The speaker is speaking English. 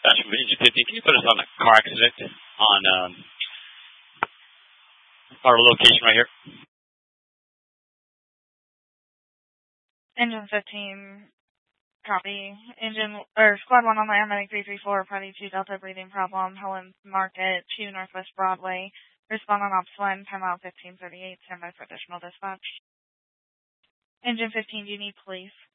Dispatch from Engine 15. Can you put us on a car accident on our location right here? Engine 15, copy. Squad 1 on Atlantic 334, Party 2 Delta breathing problem, Helen's Market, 2 Northwest Broadway. Respond on Ops 1, timeout 1538, standby for additional dispatch. Engine 15, do you need police?